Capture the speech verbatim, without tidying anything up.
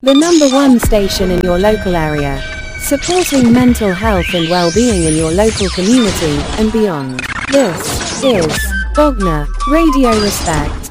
the number one station in your local area, supporting mental health and well-being in your local community and beyond. This is Bogner Radio Respect.